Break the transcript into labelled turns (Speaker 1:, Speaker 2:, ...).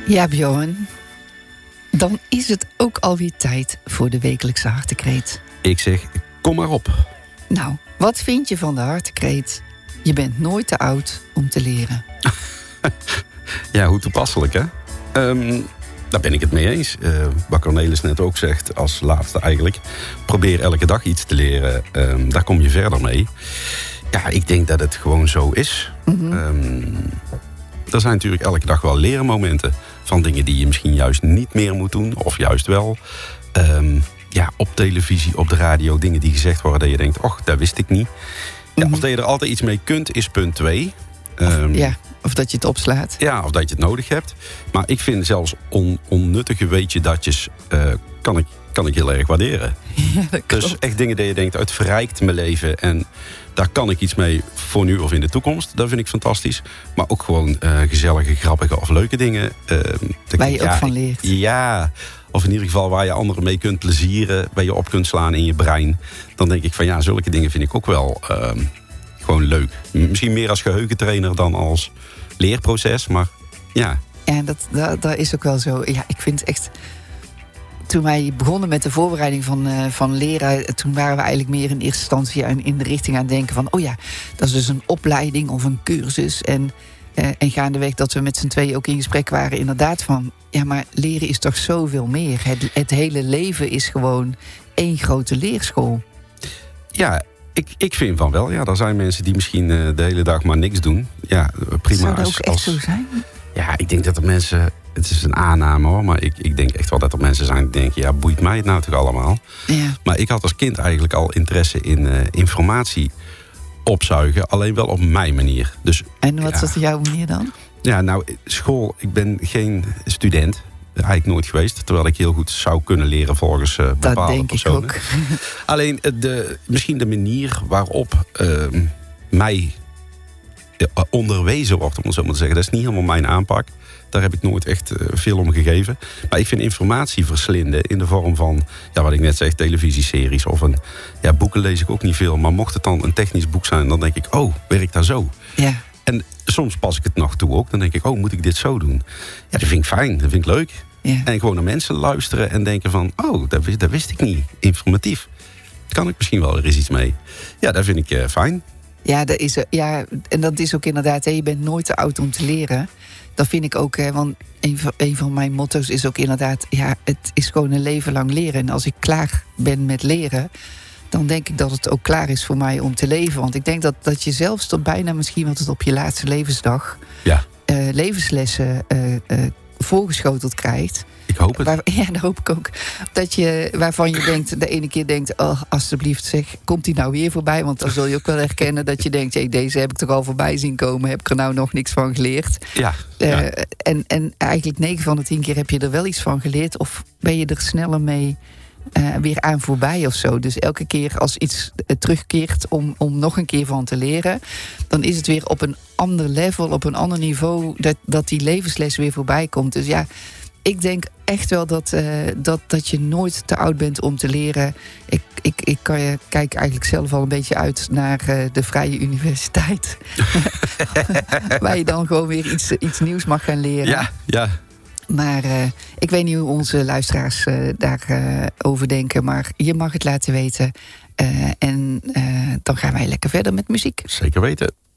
Speaker 1: Ja, Bjorn. Dan is het ook alweer tijd voor de wekelijkse hartekreet.
Speaker 2: Ik zeg, kom maar op.
Speaker 1: Nou, wat vind je van de hartekreet? Je bent nooit te oud om te leren.
Speaker 2: Ja, hoe toepasselijk, hè? Daar ben ik het mee eens. Wat Cornelis net ook zegt, als laatste eigenlijk. Probeer elke dag iets te leren. Daar kom je verder mee. Ja, ik denk dat het gewoon zo is. Er zijn natuurlijk elke dag wel leermomenten. Van dingen die je misschien juist niet meer moet doen. Of juist wel. Ja, op televisie, op de radio. Dingen die gezegd worden dat je denkt, och, dat wist ik niet. Ja, of dat je er altijd iets mee kunt, is punt 2.
Speaker 1: Of dat je het opslaat.
Speaker 2: Ja, of dat je het nodig hebt. Maar ik vind zelfs onnuttige weetje datjes kan ik heel erg waarderen.
Speaker 1: Ja,
Speaker 2: dus echt dingen dat je denkt, het verrijkt mijn leven. En daar kan ik iets mee voor nu of in de toekomst. Dat vind ik fantastisch. Maar ook gewoon gezellige, grappige of leuke dingen.
Speaker 1: Waar je ook van leert.
Speaker 2: Ja, of in ieder geval waar je anderen mee kunt plezieren. Waar je op kunt slaan in je brein. Dan denk ik van ja, zulke dingen vind ik ook wel gewoon leuk. Misschien meer als geheugentrainer dan als leerproces. Maar ja.
Speaker 1: Ja, dat is ook wel zo. Ja, ik vind echt. Toen wij begonnen met de voorbereiding van leren, toen waren we eigenlijk meer in eerste instantie in de richting aan het denken van, oh ja, dat is dus een opleiding of een cursus. En gaandeweg dat we met z'n tweeën ook in gesprek waren, inderdaad van, ja, maar leren is toch zoveel meer. Het hele leven is gewoon één grote leerschool.
Speaker 2: Ja, ik vind van wel. Ja, er zijn mensen die misschien de hele dag maar niks doen. Ja, prima.
Speaker 1: Zou dat ook echt zo zijn?
Speaker 2: Ja, ik denk dat er mensen. Het is een aanname hoor, maar ik denk echt wel dat er mensen zijn die denken, ja, boeit mij het nou toch allemaal?
Speaker 1: Ja.
Speaker 2: Maar ik had als kind eigenlijk al interesse in informatie opzuigen, alleen wel op mijn manier. Dus,
Speaker 1: en wat was jouw manier dan?
Speaker 2: Ja, nou, school, ik ben geen student. Eigenlijk nooit geweest, terwijl ik heel goed zou kunnen leren volgens bepaalde personen.
Speaker 1: Dat denk ik ook.
Speaker 2: Alleen misschien de manier waarop mij onderwezen wordt, om het zo maar te zeggen, dat is niet helemaal mijn aanpak. Daar heb ik nooit echt veel om gegeven. Maar ik vind informatie verslinden in de vorm van, ja, wat ik net zeg, televisieseries of boeken lees ik ook niet veel. Maar mocht het dan een technisch boek zijn, dan denk ik, oh, werkt dat zo?
Speaker 1: Ja.
Speaker 2: En soms pas ik het nog toe ook. Dan denk ik, oh, moet ik dit zo doen? Ja, dat vind ik fijn, dat vind ik leuk.
Speaker 1: Ja.
Speaker 2: En gewoon naar mensen luisteren en denken van, oh, dat wist ik niet. Informatief. Daar kan ik misschien wel er eens iets mee. Ja, dat vind ik fijn.
Speaker 1: Ja, en dat is ook inderdaad, je bent nooit te oud om te leren. Dat vind ik ook, want een van mijn motto's is ook inderdaad, ja, het is gewoon een leven lang leren. En als ik klaar ben met leren, dan denk ik dat het ook klaar is voor mij om te leven. Want ik denk dat je zelfs tot bijna misschien wel tot op je laatste levensdag levenslessen voorgeschoteld krijgt.
Speaker 2: Ik hoop het.
Speaker 1: Ja, dat hoop ik ook. Waarvan je denkt, de ene keer denkt, oh, alsjeblieft zeg, komt die nou weer voorbij? Want dan zul je ook wel herkennen dat je denkt, hey, deze heb ik toch al voorbij zien komen. Heb ik er nou nog niks van geleerd?
Speaker 2: Ja.
Speaker 1: En eigenlijk 9 van de 10 keer heb je er wel iets van geleerd. Of ben je er sneller mee weer aan voorbij of zo. Dus elke keer als iets terugkeert om nog een keer van te leren, dan is het weer op een ander level, op een ander niveau, dat die levensles weer voorbij komt. Dus ja, ik denk echt wel dat je nooit te oud bent om te leren. Ik kijk eigenlijk zelf al een beetje uit naar de Vrije Universiteit. Waar je dan gewoon weer iets nieuws mag gaan leren.
Speaker 2: Ja.
Speaker 1: Maar ik weet niet hoe onze luisteraars daarover denken. Maar je mag het laten weten. En dan gaan wij lekker verder met muziek.
Speaker 2: Zeker weten.